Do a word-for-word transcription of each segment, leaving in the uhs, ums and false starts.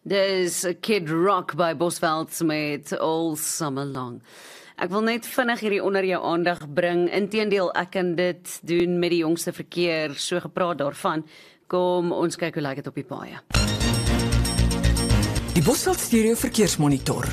Dis Kid Rock by Bosveld met All Summer Long. Ek wil net vinnig hierdie onder jou aandag bring. Inteendeel, ek kan dit doen met die jongste verkeer, so gepraat daarvan. Kom, ons kyk hoe lyk dit op die paaie. Die Bosveld Stereo Verkeersmonitor.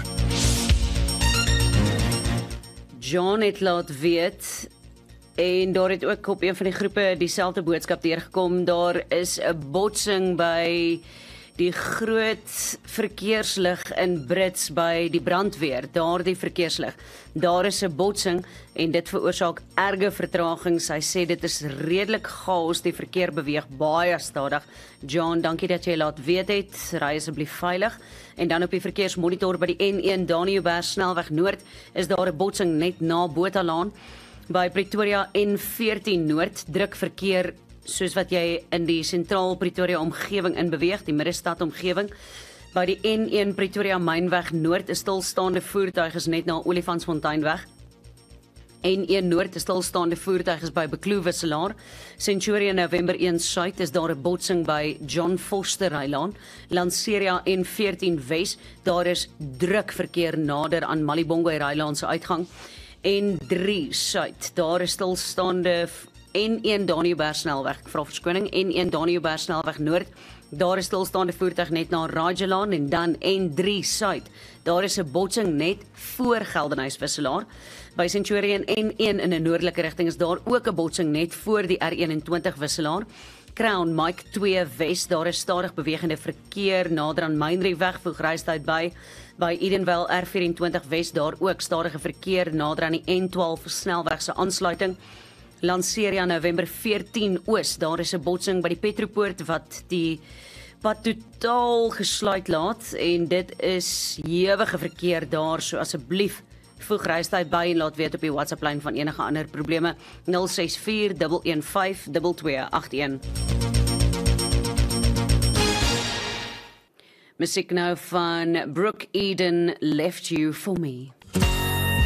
John het laat weet, en daar het ook op een van die groepe dieselfde boodskap deurgekom, daar is 'n botsing by die groot verkeerslig in Brits by die brandweer, daar die verkeerslig. Daar is 'n botsing en dit veroorsaak erge vertragings. Hy sê dit is redelik chaos, die verkeer beweeg baie stadig. John, dankie dat jy laat weet het, ry asseblief veilig. En dan op die verkeersmonitor by die N een Daniëlberg snelweg Noord is daar 'n botsing net na Bothalaan. By Pretoria N veertien Noord druk verkeer soos wat jy in die sentraal Pretoria omgewing in beweeg, die middestad omgewing. By die N een Pretoria Mynweg Noord is stilstaande voertuig is net na Olifantsfonteinweg. N een Noord is stilstaande voertuig is by Bekloof Wisselaar. Centurion November een Suid is daar 'n botsing by John Foster Rylaan. Lanseria N veertien Wes, daar is druk verkeer nader aan Malibongo Rylaan se uitgang. N drie Suid, daar is stilstaande N een Daniëlberg snelweg, ek vra verskoning, N een Daniëlberg snelweg Noord, daar is stilstaande voertuig net na Rajalaan en dan N drie Suid, daar is 'n botsing net voor Geldenhuys Wisselaar. By Centurion N een in 'n noordelike rigting is daar ook 'n botsing net voor die R eenentwintig Wisselaar. Crown Mike twee Wes, daar is stadig bewegende verkeer nader aan Mynrieweg, voeg reistyd by. By Edenvale R vyf-en-twintig Wes, daar ook stadige verkeer nader aan die N twaalf snelweg se aansluiting. Lanseria November veertien Oos, daar is 'n botsing by die Petropoort wat die pad totaal gesluit laat en dit is hewige verkeer daar, so asseblief voeg reistyd by en laat weet op die WhatsApp lyn van enige ander probleme nul ses vier een een vyf twee twee agt een. Musiek nou van Brooke Eden, Left You For Me.